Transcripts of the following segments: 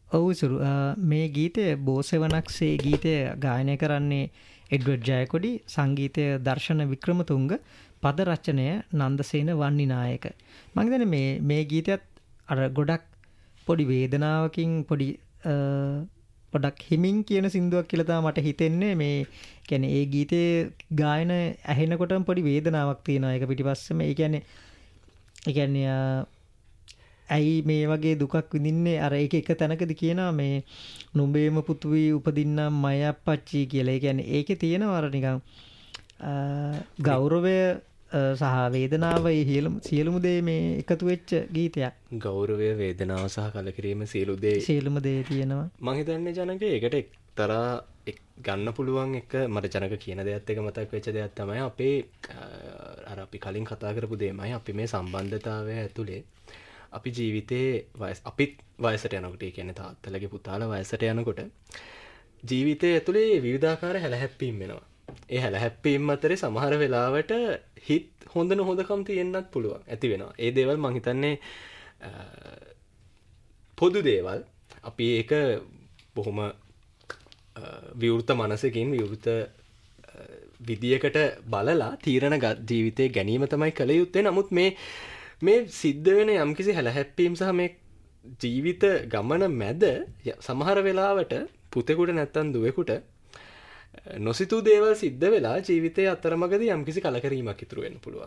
ඔවුසුරු මේ ගීතය බෝසෙවනක්සේ ගීතය ගායනය කරන්නේ එඩ්වඩ් ජයකොඩි, සංගීතය දර්ශන වික්‍රමතුංග, පද රචනය නන්දසේන වන්නිනායක. මම හිතන්නේ මේ ගීතයත් අර ගොඩක් පොඩි වේදනාවකින් පොඩක් හිමින් කියන සින්දුවක් කියලා තමයි මට හිතෙන්නේ. මේ කියන්නේ ඒ ගීතේ ගායන ඇහෙනකොටම පොඩි වේදනාවක් තියෙනවා ඒක පිටිපස්සෙම. ඒ කියන්නේ ඇයි මේ වගේ දුකක් විඳින්නේ? අර ඒක එක තැනකදී කියනවා මේ නුඹේම පුතුවි උපදින්නම් මය අප්පච්චි කියලා. ඒ කියන්නේ ඒකේ තියෙනවා අර නිකන් ගෞරවය සහ වේදනාව සියලුම දේ මේ එකතු වෙච්ච ගීතයක්. ගෞරවය, වේදනාව සහ කලකිරීම සියලුම දේ තියෙනවා. මම හිතන්නේ ජනක ඒකට එක්තරා ගන්න පුළුවන් එක මට ජනක කියන දෙයත් එක මතක් වෙච්ච දෙයක් තමයි අපේ අර අපි කලින් කතා කරපු දෙයමයි අපි මේ සම්බන්ධතාවය ඇතුලේ අපි ජීවිතේ අපිත් වයසට යනකොට, ඒ කියන්නේ තාත්තලගේ පුතාලා වයසට යනකොට ජීවිතයේ ඇතුලේ විවිධාකාර හැලහැප්පීම් වෙනවා. ඒ හැලහැප්පීම් අතරේ සමහර වෙලාවට හිත හොඳ නොහොඳකම් තියෙන්නත් පුළුවන් ඇති වෙනවා. ඒ දේවල් මං හිතන්නේ පොදු දේවල්. අපි ඒක බොහොම විවෘත මනසකින් විවෘත විදියකට බලලා තීරණ ජීවිතේ ගැනීම තමයි කළ යුත්තේ. නමුත් මේ සිද්ධ වෙන යම්කිසි හැලහැප්පීම් සහ මේ ජීවිත ගමන මැද සමහර වෙලාවට පුතෙකුට නැත්තම් දුවෙකුට නොසිතූ දේවල් සිද්ධ වෙලා ජීවිතයේ අතරමඟදී යම්කිසි කලකිරීමක් ඉතුරු වෙන්න පුළුවන්.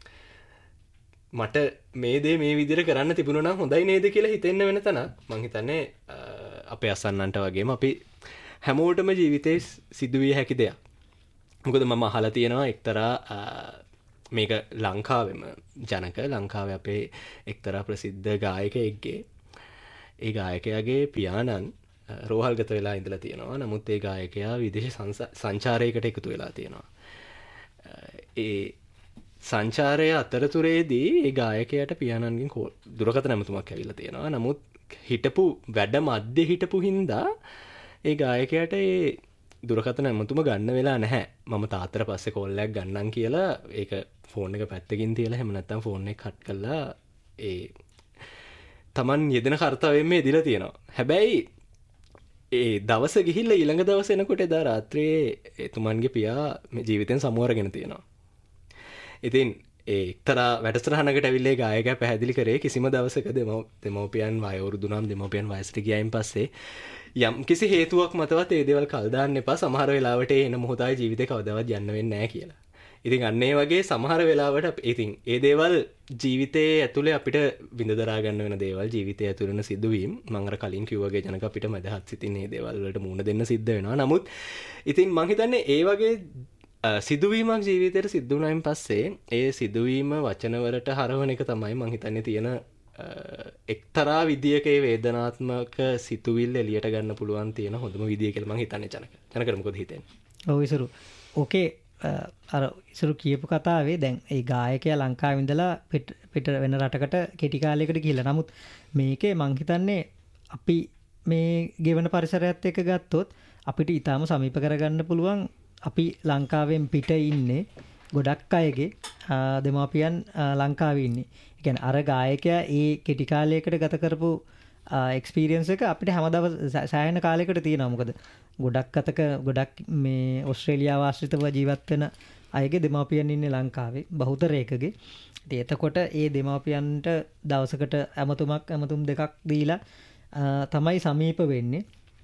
මට මේ දේ මේ විදිහට කරන්න තිබුණා නම් හොඳයි නේද කියලා හිතෙන්න වෙන තැනක් මං හිතන්නේ අපේ අසන්නන්ට වගේම අපි හැමෝටම ජීවිතේ සිදුවිය හැකි දෙයක්. මොකද මම අහලා තියෙනවා එක්තරා මේක ලංකාවෙම ජනක ලංකාවේ අපේ එක්තරා ප්‍රසිද්ධ ගායකයෙක්ගේ ඒ ගායකයාගේ පියාණන් රෝහල්ගත වෙලා ඉඳලා තියෙනවා. නමුත් ඒ ගායකයා විදේශ සංචාරයකට එකතු වෙලා තියෙනවා. ඒ සංචාරය අතරතුරේදී ඒ ගායකයාට පියාණන්ගෙන් දුරකථන ඇමතුමක් ඇවිල්ලා තියෙනවා. නමුත් හිටපු වැඩ මැද්දේ හිටපු හින්දා ඒ ගායකයාට ඒ දුරකථන ඇමතුම ගන්න වෙලා නැහැ. මම තාත්තට පස්සේ කෝල් එකක් ගන්නම් කියලා ඒක ෆෝන් එක පැත්තකින් තියලා එහෙම නැත්නම් ෆෝන් එක කට් කරලා ඒ Taman යෙදෙන කාර්යයෙන් මේ දිලා තියෙනවා. හැබැයි ඒ දවස ගිහිල්ලා ඊළඟ දවස් එනකොට එදා රාත්‍රියේ එතුමන්ගේ පියා මේ ජීවිතෙන් සමුවරගෙන තියෙනවා. ඉතින් ඒ එක්තරා වැඩසටහනකට ඇවිල්ලා ගායකයා පැහැදිලි කරේ කිසිම දවසක දෙමව්පියන් වයෝවෘදු නම් දෙමව්පියන් වයසට ගියායින් පස්සේ යම් කිසි හේතුවක් මතවත් ඒ දේවල් කල් දාන්න එපා. සමහර වෙලාවට එන මොහොතයි ජීවිතේ කවදාවත් යන්න වෙන්නේ නැහැ කියලා. ඉතින් අන්න ඒ වගේ සමහර වෙලාවට ඉතින් ඒ දේවල් ජීවිතයේ ඇතුලේ අපිට විඳ දරා ගන්න වෙන දේවල් ජීවිතයේ ඇතුළේ වෙන සිදුවීම් මම අර කලින් කිව්වාගේ ජනක අපිට මදහත් සිතින් මේ දේවල් වලට මුහුණ දෙන්න සිද්ධ වෙනවා. නමුත් ඉතින් මම හිතන්නේ ඒ වගේ සිදුවීමක් ජීවිතේට සිද්ධ වුණායින් පස්සේ ඒ සිදුවීම වචන වලට හරවන එක තමයි මම හිතන්නේ තියෙන එක්තරා විදියක ඒ වේදනාත්මක සිතුවිල්ල එළියට ගන්න පුළුවන් තියෙන හොඳම විදිය කියලා මම හිතන්නේ ජනකට මොකද හිතෙන්නේ? ඔව් ඉසුරු. ඕකේ අර ඉසුරු කියපු කතාවේ දැන් ඒ ගායකයා ලංකාවේ ඉඳලා පිට වෙන රටකට කෙටි කාලයකට ගිහිල්ලා. නමුත් මේකේ මං හිතන්නේ අපි මේ ගෙවන පරිසරයත් එක්ක ගත්තොත් අපිට ඊටාම සමීප කරගන්න පුළුවන්. අපි ලංකාවෙන් පිට ඉන්නේ ගොඩක් අයගේ දෙමාපියන් ලංකාවේ ඉන්නේ. ඒ කියන්නේ අර ගායකයා ඒ කෙටි කාලයකට ගත කරපු එක්ස්පීරියන්ස් එක අපිට හැමදාම සෑහෙන කාලයකට තියෙනවා. මොකද ගොඩක් මේ ඕස්ට්‍රේලියාව ආශ්‍රිතව ජීවත් වෙන අයගේ දෙමාපියන් ඉන්නේ ලංකාවේ බහුතරයකගේ. ඉතින් එතකොට ඒ දෙමාපියන්ට දවසකට ඇමතුම් දෙකක් දීලා තමයි සමීප වෙන්නේ.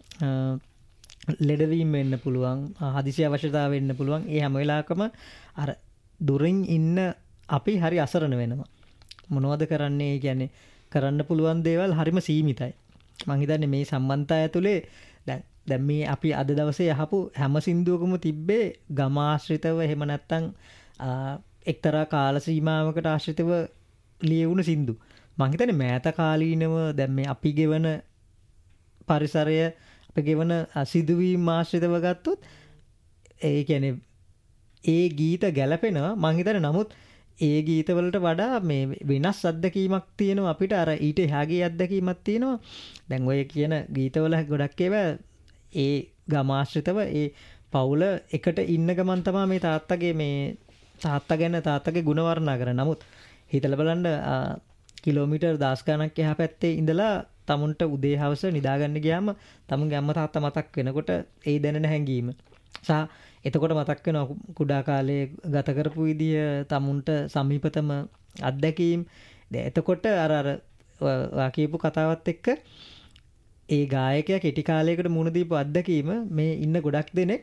ලෙඩවීම වෙන්න පුළුවන්, හදිසි අවශ්‍යතාව වෙන්න පුළුවන්. ඒ හැම වෙලාවකම අර දුරින් ඉන්න අපි හරි අසරණ වෙනවා. මොනවද කරන්නේ? ඒ කියන්නේ කරන්න පුළුවන් දේවල් හරිම සීමිතයි. මං හිතන්නේ මේ සම්බන්ධය ඇතුලේ දැන් මේ අපි අද දවසේ අහපු හැම සින්දුවකම තිබ්බේ ගම ආශ්‍රිතව එහෙම නැත්නම් එක්තරා කාල සීමාවකට ආශ්‍රිතව ලියවුණු සින්දු. මං හිතන්නේ මෑත කාලීනව දැන් මේ අපි ගෙවන පරිසරය අපි ගෙවන සිදුවීම් ආශ්‍රිතව ගත්තොත් ඒ කියන්නේ ඒ ගීත ගැලපෙනවා මං හිතන්නේ. නමුත් ඒ ගීතවලට වඩා මේ වෙනස් අත්දැකීමක් තියෙනවා අපිට. අර ඊට එහාගේ අත්දැකීමක් තියෙනවා. දැන් ඔය කියන ගීතවල ගොඩක් ඒවා ඒ ගමාශ්‍රිතව ඒ පවුල එකට ඉන්න ගමන් තමයි මේ තාත්තා ගැන තාත්තගේ ගුණ වර්ණනා කරන්නේ. නමුත් හිතලා බලන්න කිලෝමීටර් 10 ගණක් එහා පැත්තේ ඉඳලා තමුන්ට උදේ හවස නිදාගන්න ගියාම තමුන්ගේ අම්මා තාත්තා මතක් වෙනකොට ඒ දැනෙන හැඟීම සහ එතකොට මතක් වෙනවා කුඩා කාලේ ගත කරපු විදිය තමුන්ට සමීපතම අත්දැකීම්. එතකොට අර කියපු කතාවත් එක්ක ඒ ගායකයා කෙටි කාලයකට මුහුණ දීපු අත්දැකීම මේ ඉන්න ගොඩක් දෙනෙක්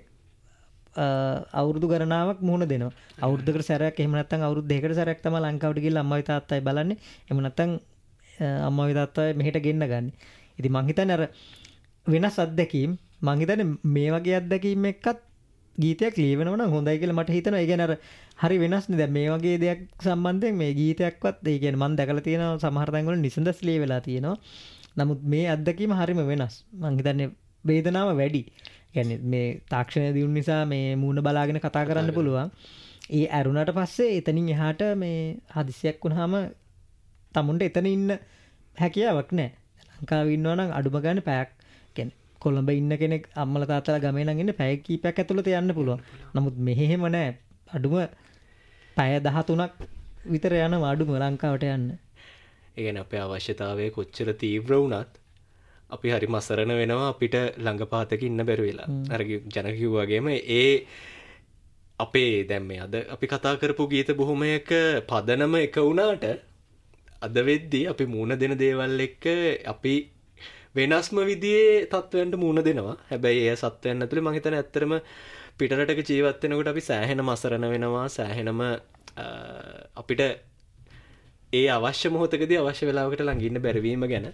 අවුරුදු ගණනාවක් මුහුණ දෙනවා. අවුරුද්දකට සැරයක් එහෙම නැත්නම් අවුරුදු දෙකකට සැරයක් තමයි ලංකාවට ගිහලා අම්මයි තාත්තයි බලන්නේ. එහෙම නැත්නම් අම්මයි තාත්තයි මෙහෙට ගෙන්න ගන්න. ඉතින් මං හිතන්නේ අර වෙනස් අත්දැකීම් මං හිතන්නේ මේ වගේ අත්දැකීම් එක්කත් ගීතයක් ලියවෙනවා නම් හොඳයි කියලා මට හිතෙනවා. ඒ කියන්නේ අර හරි වෙනස්නේ. දැන් මේ වගේ දෙයක් සම්බන්ධයෙන් මේ ගීතයක්වත් ඒ කියන්නේ මම දැකලා තියෙනවා සමහර තැන්වල නිසඳස් ලියවිලා තියෙනවා. නමුත් මේ අත්දැකීම හරිම වෙනස්. මං හිතන්නේ වේදනාව වැඩි. කියන්නේ මේ තාක්ෂණය දියුණු නිසා මේ මූණ බලාගෙන කතා කරන්න පුළුවන්. ඒ ඇරුණට පස්සේ එතනින් එහාට මේ හදිසියක් වුණාම තමුන්ට එතන ඉන්න හැකියාවක් නැහැ. ලංකාවේ ඉන්නවා නම් අඩුම ගන්න පැයක් කියන්නේ කොළඹ ඉන්න කෙනෙක් අම්මලා තාත්තලා ගමේ නම් ඉන්නේ පැය කීපයක් ඇතුළත යන්න පුළුවන්. නමුත් මෙහෙම නැහැ. අඩුම පැය 13ක් විතර යනවා අඩුම ලංකාවට යන්න. ඒ කියන්නේ අපේ අවශ්‍යතාවය කොච්චර තීව්‍ර වුණත් අපි හරිම අසරණ වෙනවා අපිට ළඟපාතක ඉන්න බැරි වෙලා. අර ජන කිව්වාගේම ඒ අපේ දැන් මේ අද අපි කතා කරපු ගීත බොහොමයක පදනම එක වුණාට අද වෙද්දී අපි මූණ දෙන දේවල් එක්ක අපි වෙනස්ම විදිහේ තත්ත්වයන්ට මූණ දෙනවා. හැබැයි ඒ සත්වයන් ඇතුලේ මම හිතන්නේ ඇත්තටම පිටරටක ජීවත් වෙනකොට අපි සෑහෙනම අසරණ වෙනවා. සෑහෙනම අපිට ඒ අවශ්‍ය මොහොතකදී අවශ්‍ය වෙලාවකට ළඟ ඉන්න බැරි වීම ගැන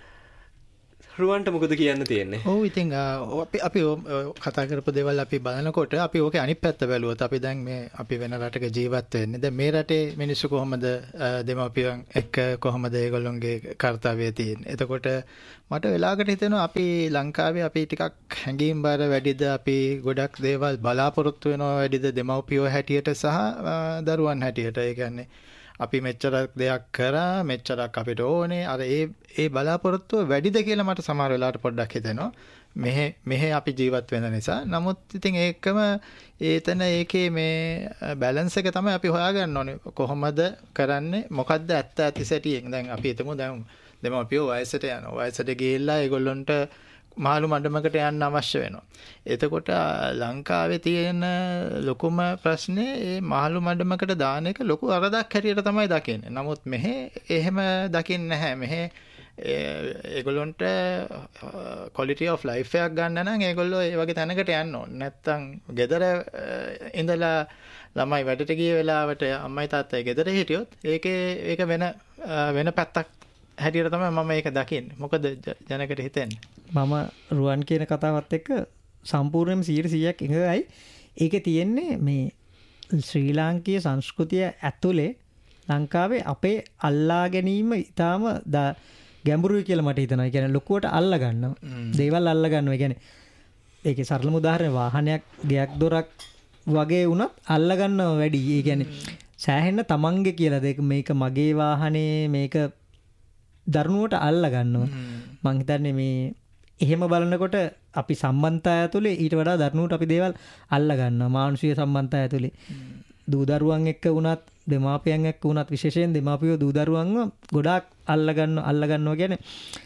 රුවන්ට මොකද කියන්න තියෙන්නේ? ඔව් ඉතින් අපි කතා කරපු දේවල් අපි බලනකොට අපි ඕකේ අනිත් පැත්ත බැලුවොත් අපි දැන් මේ අපි වෙන රටක ජීවත් වෙන්නේ. දැන් මේ රටේ මිනිස්සු කොහොමද දෙමාපියන් එක්ක කොහොමද ඒගොල්ලොන්ගේ කාර්යය තියෙන්නේ. එතකොට මට වෙලාවකට හිතෙනවා අපි ලංකාවේ අපි ටිකක් හැංගීම් බර වැඩිද අපි ගොඩක් දේවල් බලාපොරොත්තු වෙනවා වැඩිද දෙමාපියෝ හැටියට සහ දරුවන් හැටියට. ඒ කියන්නේ අපි මෙච්චරක් දෙයක් කරා මෙච්චරක් අපිට ඕනේ අර ඒ බලාපොරොත්තුව වැඩිද කියලා මට සමහර වෙලාවට පොඩ්ඩක් හිතෙනවා. මෙහෙ අපි ජීවත් වෙන නිසා. නමුත් ඉතින් ඒකම ඒතන ඒකේ මේ බැලන්ස් එක තමයි අපි හොයාගන්න ඕනේ. කොහොමද කරන්නේ? මොකද්ද ඇත්ත ඇති සැටියෙන්? දැන් අපි හිතමු දැන් දෙමාපියෝ වයසට යනවා. වයසට ගිහිල්ලා ඒගොල්ලොන්ට මාළු මඩමකට යන්න අවශ්‍ය වෙනවා. එතකොට ලංකාවේ තියෙන ලොකුම ප්‍රශ්නේ මේ මාළු මඩමකට දාන එක ලොකු අරදක් හැටියට තමයි දකින්නේ. නමුත් මෙහෙ එහෙම දකින්නේ නැහැ. මෙහෙ ඒගොල්ලොන්ට quality of life එකක් ගන්න නම් ඒගොල්ලෝ ඒ වගේ තැනකට යන්න ඕනේ. නැත්තම් ගෙදර ඉඳලා ළමයි වැඩට ගිය වෙලාවට අම්මයි තාත්තයි ගෙදර හිටියොත් ඒක වෙන පැත්තක් හැටියට තමයි මම ඒක දකින්නේ. මොකද ජනකට හිතෙන්නේ? මම රුවන් කියන කතාවත් එක්ක සම්පූර්ණයෙන්ම 100%ක් එකගයි. ඒකේ තියෙන්නේ මේ ශ්‍රී ලාංකීය සංස්කෘතිය ඇතුලේ ලංකාවේ අපේ අල්ලා ගැනීම ඊටාම ගැඹුරුයි කියලා මට හිතෙනවා. ඒ කියන්නේ ලොකුවට අල්ලා ගන්නවා. දේවල් අල්ලා ගන්නවා. ඒ කියන්නේ ඒකේ සරලම උදාහරණය වාහනයක් ගයක් දොරක් වගේ වුණත් අල්ලා ගන්නවා වැඩි. ඒ කියන්නේ සෑහෙන්න තමන්ගේ කියලා මේක මගේ වාහනේ මේක දරුණුවට අල්ලා ගන්නවා. මං හිතන්නේ මේ එහෙම බලනකොට අපි සම්බන්ධය ඇතුලේ ඊට වඩා දරුණුවට අපි දේවල් අල්ලා ගන්නවා. මානුෂික සම්බන්ධය ඇතුලේ දූ දරුවන් එක්ක වුණත් දෙමාපියන් එක්ක වුණත් විශේෂයෙන් දෙමාපියෝ දූ දරුවන්ව ගොඩාක් අල්ලා ගන්නවා කියන්නේ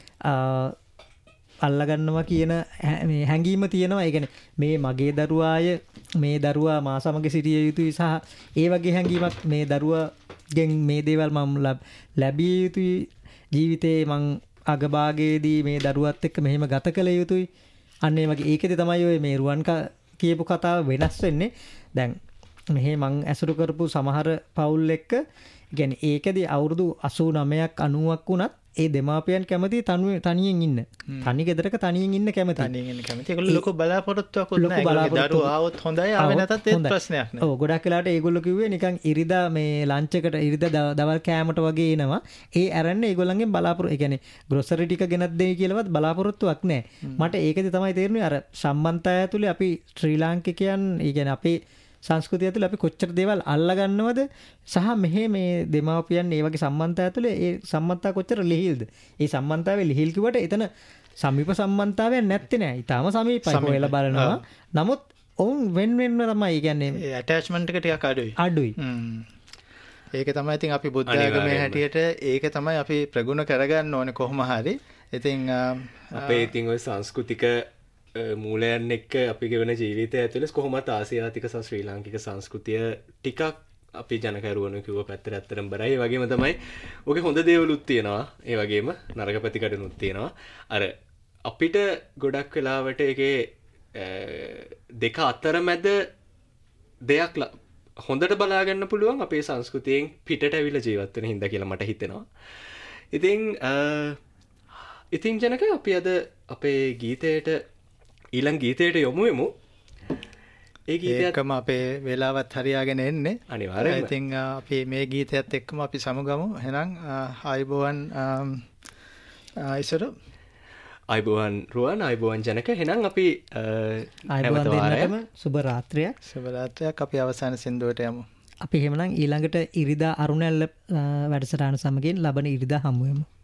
අල්ලා ගන්නවා කියන මේ හැඟීම තියෙනවා. ඒ කියන්නේ මේ මගේ දරුවාය මේ දරුවා මා සමග සිටිය යුතුයි සහ ඒ වගේ හැඟීමක් මේ දරුවාගෙන් මේ දේවල් මම ලැබිය යුතුයි. ජීවිතේ මං අගභාගයේදී මේ දරුවත් එක්ක මෙහෙම ගත කළ යුතුයි. අන්න ඒ වගේ ඒකෙදි තමයි ඔය මේ රුවන් කියපු කතාව වෙනස් වෙන්නේ. දැන් මෙහෙ මං ඇසුරු කරපු සමහර පවුල් එක්ක කියන්නේ ඒකෙදි අවුරුදු 89ක් 90ක් වුණත් ඒ දෙමාපියන් කැමති තනියෙන් ඉන්න. තනි ගෙදරක තනියෙන් ඉන්න කැමති. ඒගොල්ලෝ ලොකු බලාපොරොත්තුවක් නැහැ. දරුවෝ ආවොත් හොඳයි ආවේ නැතත් ඒත් ප්‍රශ්නයක් නෑ. ඔව් ගොඩක් වෙලාවට ඒගොල්ලෝ කිව්වේ නිකන් ඉරිදා මේ ලන්ච් එකට ඉරිදා දවල් කෑමට වගේ එනවා. ඒ ඇරන්නේ ඒගොල්ලන්ගෙන් බලාපොරොත්තු. ඒ කියන්නේ ග්‍රොසරි ටික ගෙනත් දෙයි කියලාවත් බලාපොරොත්තුවක් නැහැ. මට ඒකෙදි තමයි තේරුනේ අර සම්බන්ධය ඇතුලේ අපි ශ්‍රී ලාංකිකයන් ඒ කියන්නේ අපේ සංස්කෘතිය ඇතුලේ අපි කොච්චර දේවල් අල්ලා ගන්නවද සහ මෙහි මේ දෙමාපියන් ඒ වගේ සම්බන්ධය ඇතුලේ ඒ සම්බන්ධතාව කොච්චර ලිහිල්ද? ඒ සම්බන්ධතාවයේ ලිහිල් කිව්වට එතන සමීප සම්බන්ධතාවයක් නැත්තේ නෑ. ඊටාම සමීපයි හොයලා බලනවා. නමුත් ඔවුන් වෙන්වෙන්ව තමයි කියන්නේ ඒ ඇටැච්මන්ට් එක ටිකක් අඩුයි. ඒක තමයි ඉතින් අපි බුද්ධ ආගමේ හැටියට ඒක තමයි අපි ප්‍රගුණ කරගන්න ඕනේ කොහොම හරි. ඉතින් අපේ ඉතින් ඔය සංස්කෘතික මූලයන් එක්ක අපි ගෙවන ජීවිතය ඇතුළේ කොහොමත් ආසියාතික සහ ශ්‍රී ලාංකික සංස්කෘතිය ටිකක් අපි ජනකරුවන කිව්ව පැත්තට ඇත්තටම බරයි. ඒ වගේම තමයි ඔගේ හොඳ දේවලුත් තියෙනවා. ඒ වගේම නරක පැතිකඩනුත් තියෙනවා. අර අපිට ගොඩක් වෙලාවට ඒකේ දෙක අතරමැද දෙයක් හොඳට බලාගන්න පුළුවන් අපේ සංස්කෘතියෙන් පිටට ඇවිල්ලා ජීවත් වෙන හින්දා කියලා මට හිතෙනවා. ඉතින් ජනක අපි අද අපේ ගීතයට ඊළඟ ගීතයට යොමු වෙමු. ඒ ගීතයක්ම අපේ වෙලාවත් හරියාගෙන එන්නේ. අනිවාර්යයෙන්ම. ඉතින් අපි මේ ගීතයත් එක්කම අපි සමුගමු. එහෙනම් ආයිබෝවන් ඉසර අයිබෝවන් රුවන් අයිබෝවන් ජනක. එහෙනම් අපි අයිබෝවන් දෙන්නටම සුබ රාත්‍රියක්. සුබ රාත්‍රියක්. අපි අවසාන සින්දුවට යමු. අපි එහෙමනම් ඊළඟට ඉරිදා අරුණැල්ල වැඩසටහන සමගින් ලබන ඉරිදා හමු වෙමු.